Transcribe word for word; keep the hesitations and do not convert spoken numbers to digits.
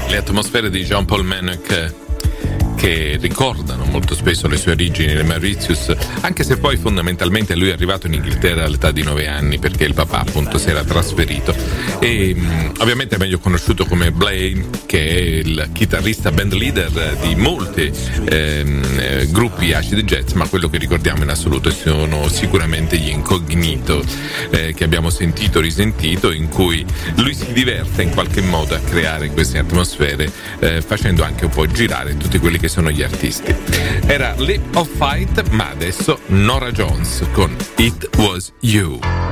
le atmosfere di Jean Paul Mannock che ricordano molto spesso le sue origini nel Mauritius, anche se poi fondamentalmente lui è arrivato in Inghilterra all'età di nove anni perché il papà appunto si era trasferito e mh, ovviamente è meglio conosciuto come Blaine, che è il chitarrista band leader di molti ehm, gruppi acid jazz, ma quello che ricordiamo in assoluto sono sicuramente gli Incognito, eh, che abbiamo sentito, risentito, in cui lui si diverte in qualche modo a creare queste atmosfere, eh, facendo anche un po' girare tutti quelli che sono gli artisti. Era Leap of Fight, ma adesso Norah Jones con It Was You.